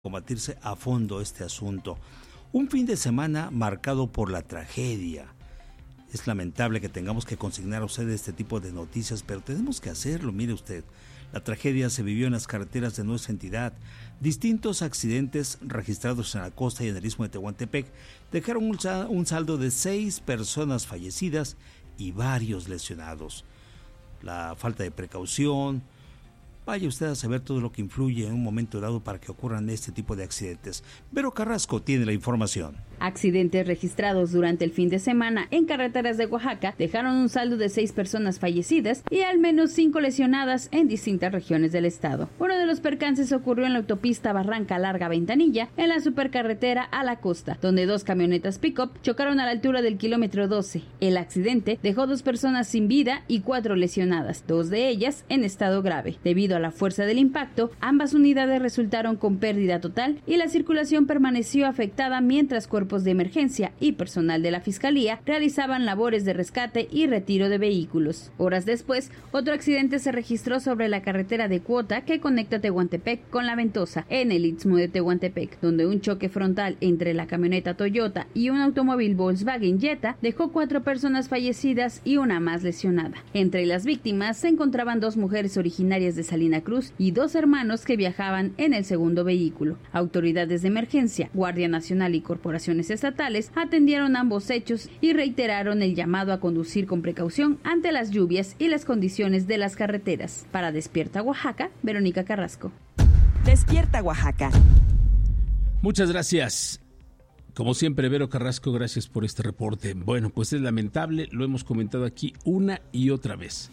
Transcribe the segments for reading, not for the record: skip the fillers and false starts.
combatirse a fondo este asunto. Un fin de semana marcado por la tragedia. Es lamentable que tengamos que consignar a usted este tipo de noticias, pero tenemos que hacerlo. Mire usted, la tragedia se vivió en las carreteras de nuestra entidad. Distintos accidentes registrados en la costa y en el istmo de Tehuantepec dejaron un saldo de 6 personas fallecidas y varios lesionados. La falta de precaución. Vaya usted a saber todo lo que influye en un momento dado para que ocurran este tipo de accidentes. Vero Carrasco tiene la información. Accidentes registrados durante el fin de semana en carreteras de Oaxaca dejaron un saldo de 6 personas fallecidas y al menos 5 lesionadas en distintas regiones del estado. Uno de los percances ocurrió en la autopista Barranca Larga Ventanilla, en la supercarretera a la costa, donde 2 camionetas pick-up chocaron a la altura del kilómetro 12. El accidente dejó 2 personas sin vida y 4 lesionadas, 2 de ellas en estado grave. Debido a la fuerza del impacto, ambas unidades resultaron con pérdida total y la circulación permaneció afectada mientras cuerpos de emergencia y personal de la Fiscalía realizaban labores de rescate y retiro de vehículos. Horas después, otro accidente se registró sobre la carretera de Cuota que conecta Tehuantepec con La Ventosa, en el istmo de Tehuantepec, donde un choque frontal entre la camioneta Toyota y un automóvil Volkswagen Jetta dejó 4 personas fallecidas y una más lesionada. Entre las víctimas se encontraban 2 mujeres originarias de Salina Cruz y 2 hermanos que viajaban en el segundo vehículo. Autoridades de emergencia, Guardia Nacional y corporaciones estatales atendieron ambos hechos y reiteraron el llamado a conducir con precaución ante las lluvias y las condiciones de las carreteras. Para Despierta Oaxaca, Verónica Carrasco. Despierta Oaxaca. Muchas gracias. Como siempre, Vero Carrasco, gracias por este reporte. Bueno, pues es lamentable, lo hemos comentado aquí una y otra vez.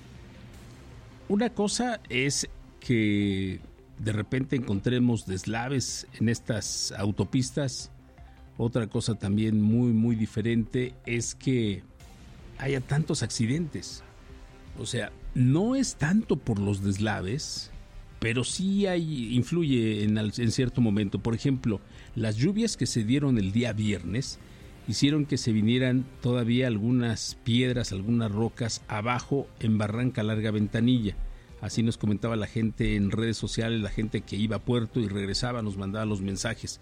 Una cosa es que de repente encontremos deslaves en estas autopistas. Otra cosa también muy diferente es que haya tantos accidentes. O sea, no es tanto por los deslaves, pero sí influye en cierto momento. Por ejemplo, las lluvias que se dieron el día viernes hicieron que se vinieran todavía algunas piedras, algunas rocas abajo en Barranca Larga Ventanilla. Así nos comentaba la gente en redes sociales, la gente que iba a Puerto y regresaba, nos mandaba los mensajes.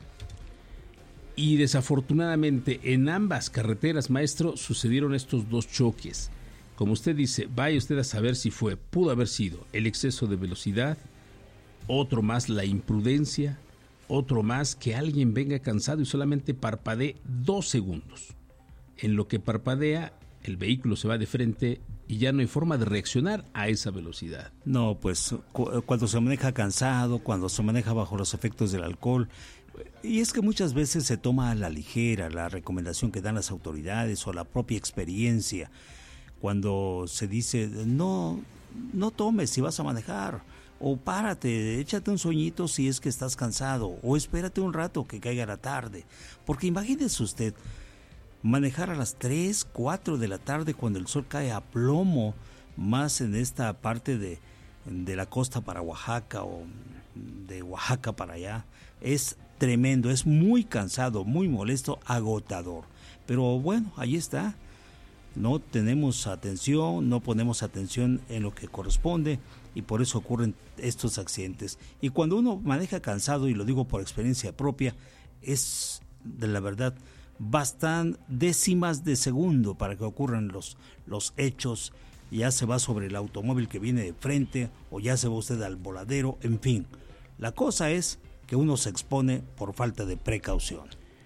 Y desafortunadamente en ambas carreteras, maestro, sucedieron estos 2 choques. Como usted dice, vaya usted a saber si pudo haber sido el exceso de velocidad, otro más la imprudencia, otro más que alguien venga cansado y solamente parpadee 2 segundos. En lo que parpadea, el vehículo se va de frente y ya no hay forma de reaccionar a esa velocidad. No, pues cuando se maneja cansado, cuando se maneja bajo los efectos del alcohol. Y es que muchas veces se toma a la ligera la recomendación que dan las autoridades o la propia experiencia. Cuando se dice, no tomes si vas a manejar, o párate, échate un sueñito si es que estás cansado, o espérate un rato que caiga la tarde. Porque imagínese usted, manejar a las 3, 4 de la tarde cuando el sol cae a plomo, más en esta parte de la costa para Oaxaca o de Oaxaca para allá, es tremendo, es muy cansado, muy molesto, agotador. Pero bueno, ahí está. No tenemos atención, no ponemos atención en lo que corresponde y por eso ocurren estos accidentes. Y cuando uno maneja cansado, y lo digo por experiencia propia, es de la verdad bastan décimas de segundo para que ocurran los hechos. Ya se va sobre el automóvil que viene de frente o ya se va usted al voladero, en fin. La cosa es que uno se expone por falta de precaución.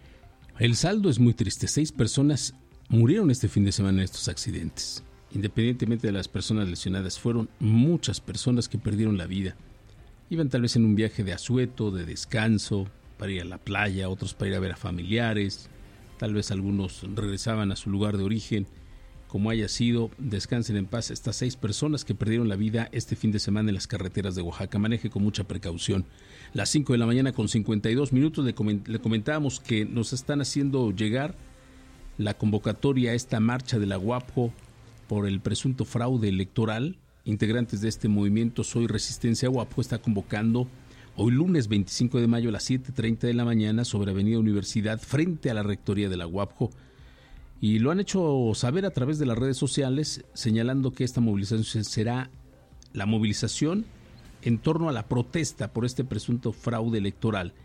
El saldo es muy triste. 6 personas murieron este fin de semana en estos accidentes. Independientemente de las personas lesionadas, fueron muchas personas que perdieron la vida. Iban tal vez en un viaje de asueto, de descanso, para ir a la playa, otros para ir a ver a familiares, tal vez algunos regresaban a su lugar de origen. Como haya sido, descansen en paz estas 6 personas que perdieron la vida este fin de semana en las carreteras de Oaxaca. Maneje con mucha precaución. Las 5 de la mañana con 52 minutos le comentábamos que nos están haciendo llegar la convocatoria a esta marcha de la UAPJO por el presunto fraude electoral. Integrantes de este movimiento Soy Resistencia UAPJO está convocando hoy lunes 25 de mayo a las 7:30 de la mañana sobre Avenida Universidad frente a la rectoría de la UAPJO. Y lo han hecho saber a través de las redes sociales, señalando que esta movilización será la movilización en torno a la protesta por este presunto fraude electoral.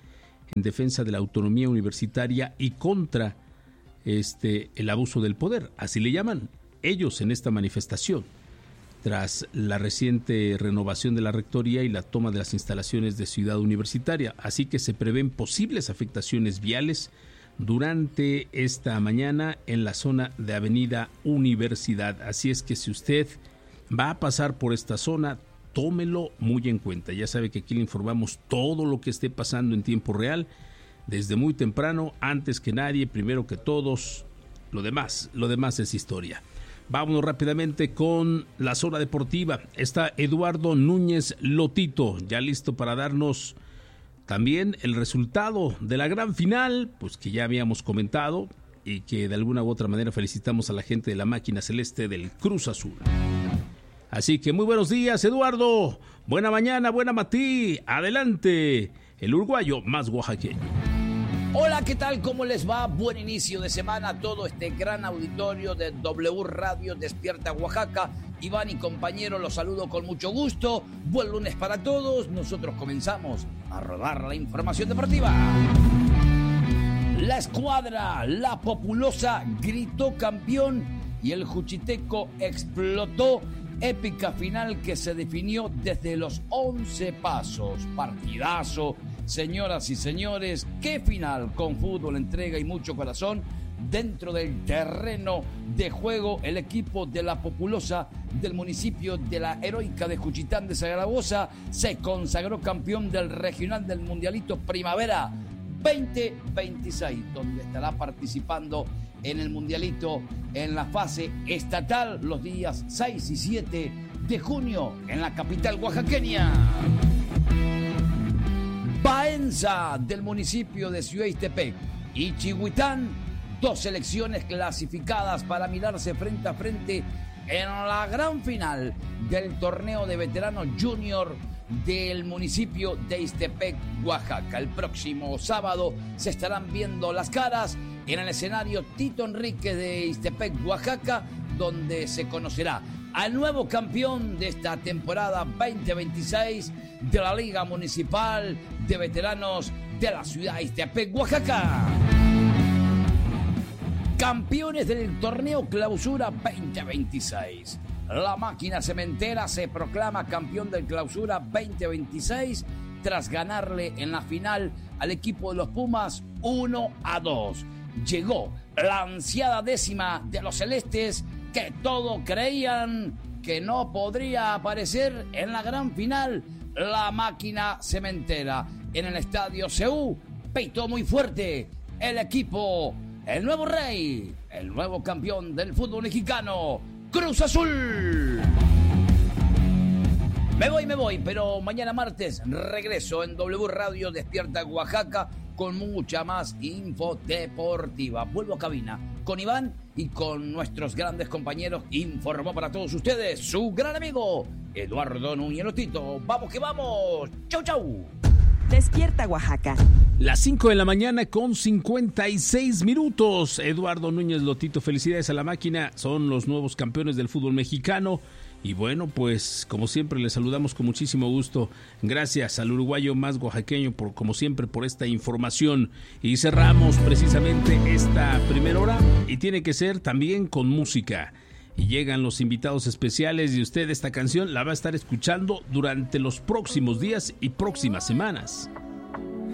en defensa de la autonomía universitaria y contra el abuso del poder, así le llaman ellos en esta manifestación, tras la reciente renovación de la rectoría y la toma de las instalaciones de Ciudad Universitaria. Así que se prevén posibles afectaciones viales durante esta mañana en la zona de Avenida Universidad. Así es que si usted va a pasar por esta zona, tómelo muy en cuenta. Ya sabe que aquí le informamos todo lo que esté pasando en tiempo real, desde muy temprano, antes que nadie, primero que todos. Lo demás es historia. Vámonos rápidamente con la zona deportiva. Está Eduardo Núñez Lotito, ya listo para darnos también el resultado de la gran final, pues que ya habíamos comentado y que de alguna u otra manera felicitamos a la gente de la máquina celeste del Cruz Azul. Así que muy buenos días, Eduardo. Buena mañana, buena matí. Adelante, el uruguayo más oaxaqueño. Hola, ¿qué tal? ¿Cómo les va? Buen inicio de semana a todo este gran auditorio de W Radio Despierta Oaxaca. Iván y compañero, los saludo con mucho gusto. Buen lunes para todos. Nosotros comenzamos a rodar la información deportiva. La escuadra, la populosa, gritó campeón y el juchiteco explotó. Épica final que se definió desde los 11 pasos. Partidazo. Señoras y señores, qué final con fútbol, entrega y mucho corazón. Dentro del terreno de juego, el equipo de la populosa del municipio de la heroica de Juchitán de Zaragoza se consagró campeón del regional del Mundialito Primavera 2026, donde estará participando en el Mundialito en la fase estatal los días 6 y 7 de junio en la capital oaxaqueña. Baenza del municipio de Ciudad Ixtepec y Chihuitán, dos selecciones clasificadas para mirarse frente a frente en la gran final del torneo de veteranos junior del municipio de Ixtepec, Oaxaca. El próximo sábado se estarán viendo las caras en el escenario Tito Enrique de Ixtepec, Oaxaca, donde se conocerá al nuevo campeón de esta temporada 2026 de la Liga Municipal de Veteranos de la ciudad de Ixtepec, Oaxaca. Campeones del torneo Clausura 2026. La máquina cementera se proclama campeón del Clausura 2026 tras ganarle en la final al equipo de los Pumas 1-2. Llegó la ansiada décima de los celestes que todos creían que no podría aparecer en la gran final. La máquina cementera en el estadio CU pitó muy fuerte el equipo, el nuevo rey, el nuevo campeón del fútbol mexicano, Cruz Azul. Me voy, pero mañana martes regreso en W Radio Despierta Oaxaca con mucha más info deportiva. Vuelvo a cabina con Iván y con nuestros grandes compañeros. Informó para todos ustedes su gran amigo Eduardo Núñez Lotito. ¡Vamos que vamos! ¡Chau, chau! Despierta Oaxaca. Las 5 de la mañana con 56 minutos. Eduardo Núñez Lotito, felicidades a la máquina. Son los nuevos campeones del fútbol mexicano. Y bueno, pues como siempre les saludamos con muchísimo gusto. Gracias al uruguayo más oaxaqueño como siempre por esta información. Y cerramos precisamente esta primera hora y tiene que ser también con música. Y llegan los invitados especiales y usted esta canción la va a estar escuchando durante los próximos días y próximas semanas.